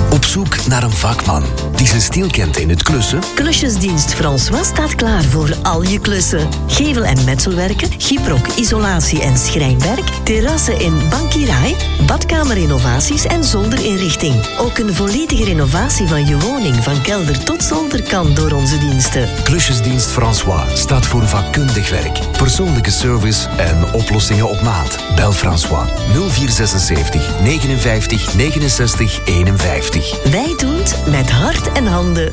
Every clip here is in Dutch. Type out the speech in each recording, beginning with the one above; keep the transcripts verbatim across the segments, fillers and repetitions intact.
Op zoek naar een vakman die zijn stil kent in het klussen? Klusjesdienst François staat klaar voor al je klussen. Gevel- en metselwerken, gyprok, isolatie en schrijnwerk, terrassen in Bankirai, badkamerinnovaties en zolderinrichting. Ook een volledige renovatie van je woning van kelder tot zolder kan door onze diensten. Klusjesdienst François staat voor vakkundig werk, persoonlijke service en oplossingen op maat. Bel François nul vier zesenzeventig negenenvijftig negenenzestig eenenvijftig. Wij doen het met hart en handen.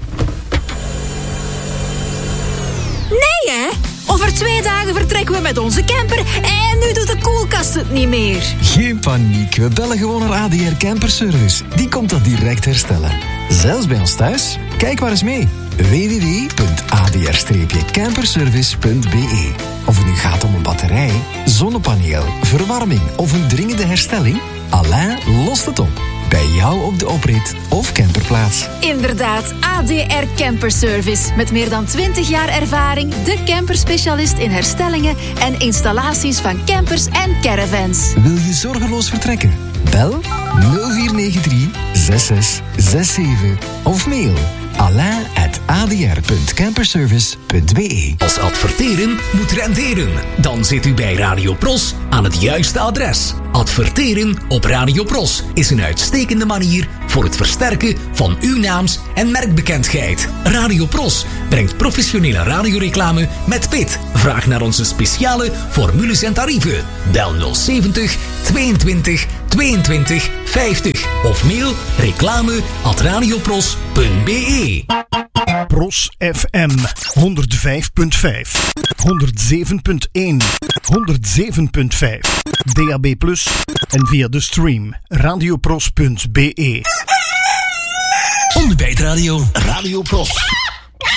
Nee, hè? Over twee dagen vertrekken we met onze camper en nu doet de koelkast het niet meer. Geen paniek, we bellen gewoon naar A D R Camper Service. Die komt dat direct herstellen. Zelfs bij ons thuis? Kijk maar eens mee. w w w punt a d r camperservice punt b e. Of het nu gaat om een batterij, zonnepaneel, verwarming of een dringende herstelling, Alain lost het op. Bij jou op de oprit of camperplaats. Inderdaad, A D R Camper Service. Met meer dan twintig jaar ervaring, de camperspecialist in herstellingen en installaties van campers en caravans. Wil je zorgeloos vertrekken? Bel nul vier negen drie zes zes zes zeven of mail alain at a d r punt camperservice punt b e. Als adverteren moet renderen. Dan zit u bij Radio Pros aan het juiste adres. Adverteren op Radio Pros is een uitstekende manier voor het versterken van uw naams- en merkbekendheid. Radio Pros brengt professionele radioreclame met pit. Vraag naar onze speciale formules en tarieven. Bel nul zeventig tweeëntwintig tweeëntwintig vijftig of mail reclame at radiopros punt b e. Pros F M honderd vijf punt vijf, honderd zeven punt één, honderd zeven punt vijf, D A B plus en via de stream radiopros punt b e. Onderbijtradio Radio Pros.